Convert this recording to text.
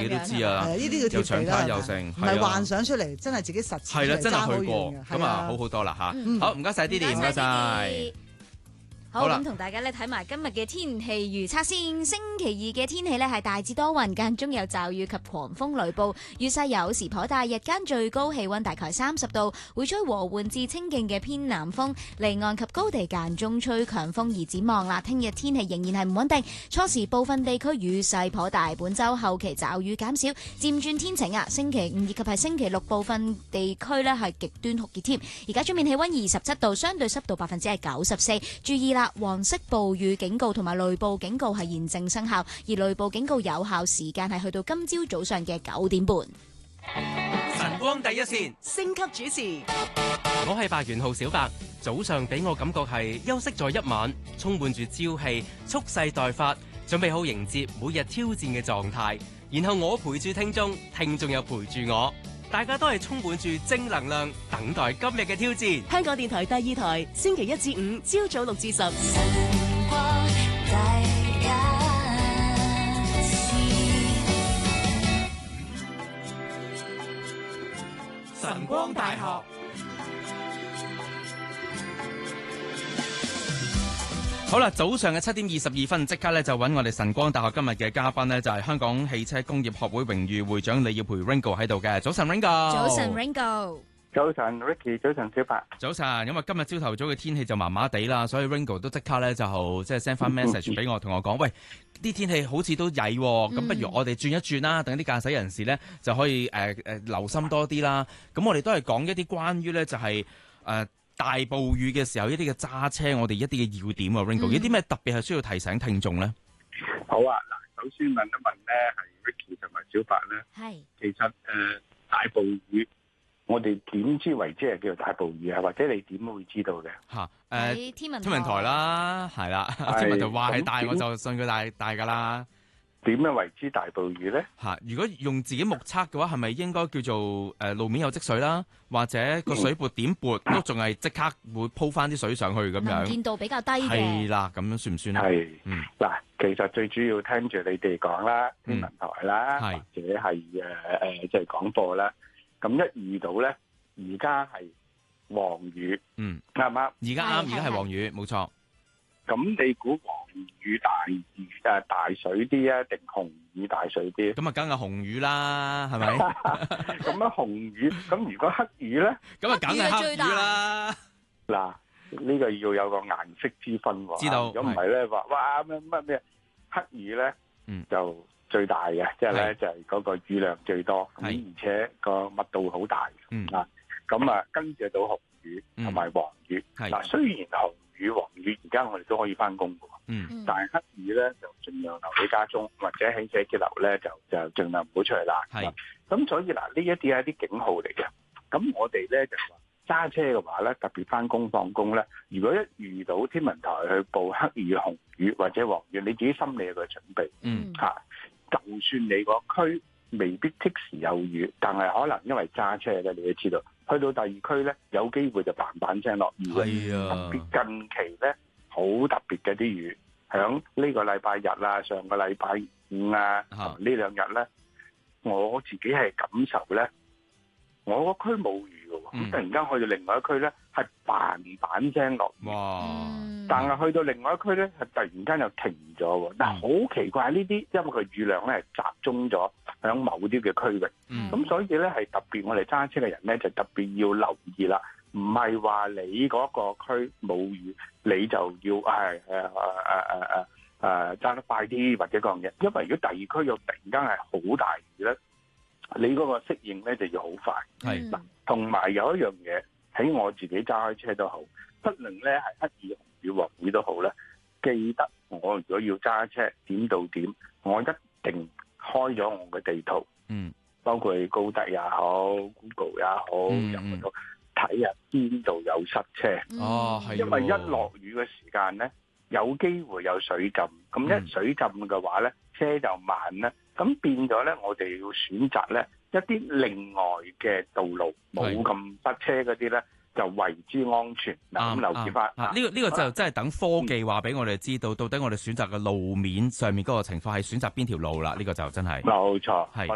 你都知啊， 呢啲叫又搶貼地啦， 灘又成， 唔係幻想出嚟，真係自己實踐出嚟， 係啦，真爭好係去過遠嘅， 咁啊，好好多啦嚇。好，唔該晒 Didi，唔該晒。 好，咁同大家咧睇埋今日嘅天氣預測先。星期二嘅天氣咧係大致多雲，間中有驟雨及狂風雷暴，雨勢有時頗大，日間最高氣溫大概30度，會吹和緩至清勁嘅偏南風，離岸及高地間中吹強風。而展望啦，聽日天氣仍然係唔穩定，初時部分地區雨勢頗大，本週後期驟雨減少，漸轉天晴啊。星期五以及係星期六部分地區咧係極端酷熱添。而家出面氣溫27度，相對濕度94%，注意啦！黃色暴雨警告同埋雷暴警告係現正生效，而雷暴警告有效時間係去到今朝早上嘅9點半。 晨光第一線， 星級主持， 我係白元浩小白。早上俾我感覺係休息咗一晚，充滿住朝氣，蓄勢待發，準備好迎接每日挑戰嘅狀態。然後我陪住聽眾，聽眾又陪住我。大家都係充滿住正能量，等待今日嘅挑戰。 香港電台第2台，星期1至5朝早6至10。晨光第一線，晨光大學。 好啦，早上嘅7點22分，即刻咧就揾我哋晨光大學今日嘅嘉賓呢，就係香港汽車工業學會榮譽會長李耀培 Ringo 喺度嘅。早晨 Ringo， 早晨 Ringo， 早晨 Ricky，早晨小白， 早晨。因為今日朝頭早嘅天氣就麻麻地啦，所以 Ringo 都即刻咧就即係 send 翻 message 俾我，同我講，喂，啲天氣好似都曳喎，咁不如我哋轉一轉啦，等啲駕駛人士咧就可以留心多啲啦。咁我哋都係講一啲關於咧就係大暴雨嘅時候，一啲嘅揸車，我哋一啲嘅要點啊 ，Ringo，有啲咩特別係需要提醒聽眾咧？ 好啊，嗱，首先問一問咧，係 Ricky 同埋小白咧， 係其實大暴雨，我哋點知為之係叫做大暴雨啊？或者你點會知道嘅？ 嚇喺天文台啦，係啦，天文台話係大，我就信佢大㗎啦。 點樣為之大暴雨咧？ 如果用自己目測嘅話，係咪應該叫做路面有積水啦，或者個水撥點撥都仲係即刻會鋪翻啲水上去咁樣？ 能見度比較低嘅。 係啦，咁樣算唔算咧？ 係，嗱，其實最主要聽住你哋講啦，天文台啦，或者係即係廣播啦，咁一遇到咧，而家係黃雨，啱唔啱？ 而家啱，而家係黃雨，冇錯。 咁你估黃雨大水啲啊，定紅雨大水啲？ 咁啊，梗係紅雨啦，係咪？ 咁樣紅雨，咁如果黑雨咧？ 咁啊，梗係黑雨啦。 嗱，呢個要有個顏色之分喎。 知道。 如果唔係咧，話哇咩黑雨咧，就最大嘅，即係咧就係嗰個雨量最多，咁而且個密度好大。咁啊，跟住到紅雨同埋黃雨。嗱，雖然紅雨、黃雨而家我哋都可以翻工嘅，但係黑雨咧就盡量留喺家中，或者喺寫字樓咧就盡量唔好出嚟啦。咁所以嗱，呢一啲係一啲警號嚟嘅。咁我哋咧就話揸車嘅話咧，特別翻工放工咧，如果一遇到天文台去報黑雨、紅雨或者黃雨，你自己心裏有個準備。就算你個區未必即時有雨，但係可能因為揸車咧，你都知道。去到第二區咧，有機會就嘭嘭聲落雨嘅。特別近期咧，好特別嘅啲雨，響呢個禮拜日啊，上個禮拜5啊，呢兩日咧，我自己係感受咧，我個區冇雨嘅喎，咁突然間去到另外一區咧，係嘭嘭聲落雨。但係去到另外一區咧，係突然間又停咗喎。但係好奇怪呢啲，因為佢雨量咧係集中咗喺某啲嘅區域，咁所以咧係特別我哋揸車嘅人咧就特別要留意啦。唔係話你嗰個區冇雨，你就要揸得快啲或者嗰樣嘢。因為如果第二區又突然間係好大雨咧，你嗰個適應咧就要好快。嗱，同埋有一樣嘢喺我自己揸開車都好，不論咧係黑雨、紅雨、黃雨都好咧，記得我如果要揸車點到點，我一定開咗我嘅地圖，包括高德也好 ，Google 也好，入到睇下邊度有塞車。因為一落雨嘅時間咧，有機會有水浸，咁一水浸嘅話咧，車就慢咧，咁變咗咧，我哋要選擇咧一啲另外嘅道路，冇咁塞車嗰啲咧。就為之安全。咁留意翻呢個就真係等科技話俾我哋知道，到底我哋選擇嘅路面上面嗰個情況係選擇邊條路啦？呢個就真係冇錯。